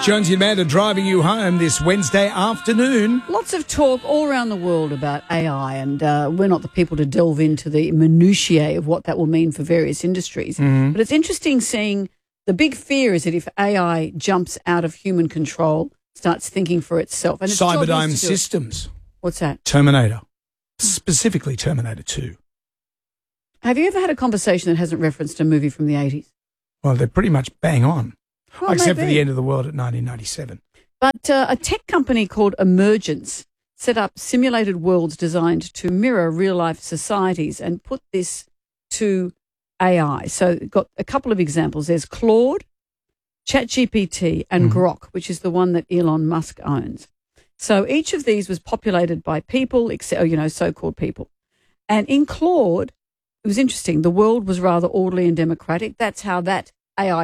Jonesy and Amanda driving you home this Wednesday afternoon. Lots of talk all around the world about AI, and we're not the people to delve into the minutiae of what that will mean for various industries. But it's interesting seeing the big fear is that if AI jumps out of human control, starts thinking for itself. And its job is Cyberdyne to do it. Systems. What's that? Terminator. Specifically Terminator 2. Have you ever had a conversation that hasn't referenced a movie from the 80s? Well, they're pretty much bang on. Well, Except for maybe. the end of the world at 1997. But a tech company called Emergence set up simulated worlds designed to mirror real-life societies and put this to AI. So got a couple of examples. There's Claude, ChatGPT, and Grok, which is the one that Elon Musk owns. So each of these was populated by people, so-called people. And in Claude, it was interesting. The world was rather orderly and democratic. That's how that AI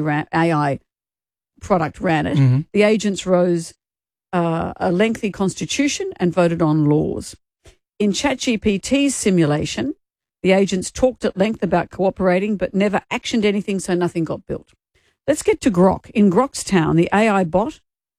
product ran it. The agents wrote a lengthy constitution and voted on laws. In ChatGPT's simulation, the agents talked at length about cooperating but never actioned anything, so nothing got built. Let's get to Grok. In Grok's town, the AI bot,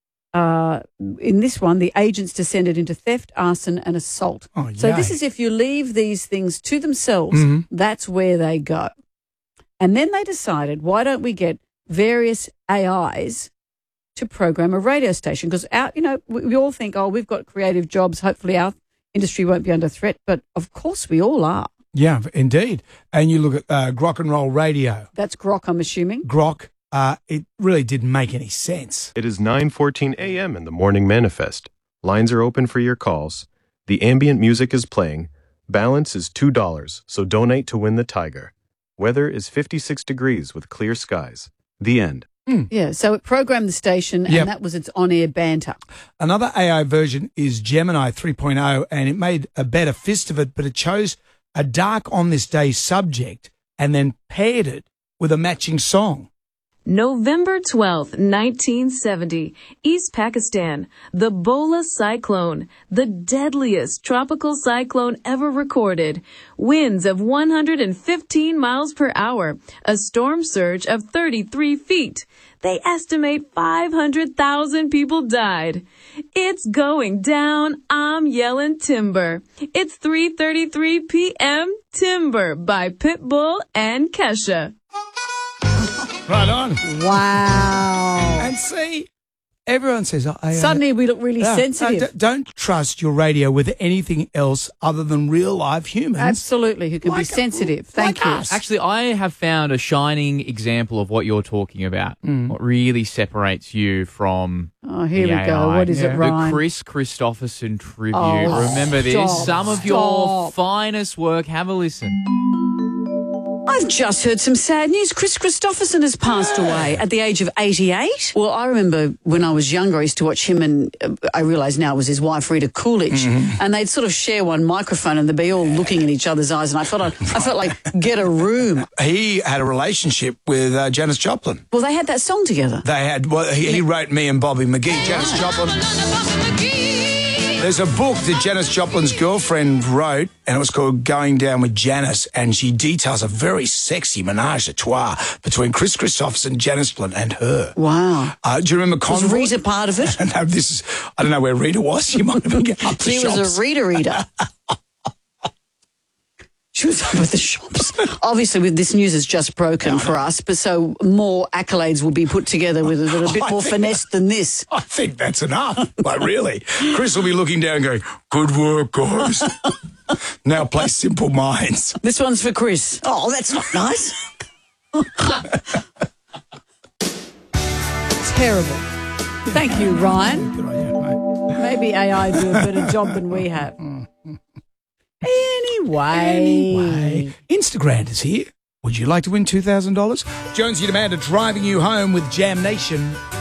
in this one, the agents descended into theft, arson and assault. Oh, so yay. this is if you leave these things to themselves, that's where they go. And then they decided, why don't we get various AIs to program a radio station? Because, we all think, we've got creative jobs. Hopefully our industry won't be under threat. But, of course, we all are. Yeah, indeed. And you look at Grok and Roll Radio. That's Grok, I'm assuming. Grok, it really didn't make any sense. It is 9:14 a.m. in the Morning Manifest. Lines are open for your calls. The ambient music is playing. Balance is $2, so donate to win the Tiger. Weather is 56 degrees with clear skies. The end. Yeah, so it programmed the station, and that was its on-air banter. Another AI version is Gemini 3.0, and it made a better fist of it, but it chose a dark on this day subject and then paired it with a matching song. November 12th, 1970, East Pakistan, the Bola cyclone, the deadliest tropical cyclone ever recorded. Winds of 115 miles per hour, a storm surge of 33 feet. They estimate 500,000 people died. It's going down, I'm yelling timber. It's 3:33 p.m. Timber by Pitbull and Kesha. Right on. Wow. And see, everyone says, AI. Suddenly we look really sensitive. Don't trust your radio with anything else other than real live humans. Absolutely, who can be Like- sensitive. Thank like you. us. Actually, I have found a shining example of what you're talking about. What really separates you from Oh, here the we go. AI. What is it, The Ryan? Chris Christopherson tribute. Oh, Remember this? stop, Some of your stop. finest work. Have a listen. I've just heard some sad news. Chris Christopherson has passed away at the age of 88. Well, I remember when I was younger, I used to watch him, and I realise now it was his wife, Rita Coolidge, and they'd sort of share one microphone and they'd be all looking in each other's eyes, and I felt like, get a room. He had a relationship with Janis Joplin. Well, they had that song together. They had, he wrote Me and Bobby McGee. Janis Joplin. There's a book that Janis Joplin's girlfriend wrote, and it was called Going Down with Janis, and she details a very sexy menage a trois between Chris Christopherson, Janis Joplin, and her. Wow. Do you remember Convoy? Was Rita part of it? No, I don't know where Rita was. She might have been up the She shops. was a reader. She was up at the shops. Obviously, with this news has just broken for us, but so more accolades will be put together with a bit more finesse than this. I think that's enough. Like, really. Chris will be looking down going, good work, guys. Now play Simple Minds. This one's for Chris. Oh, that's not nice. Terrible. Thank you, Ryan. Good on you, mate. Maybe AI do a better job than we have. Anyway. Instagram is here. Would you like to win $2,000? Jonesy and Amanda driving you home with Jam Nation.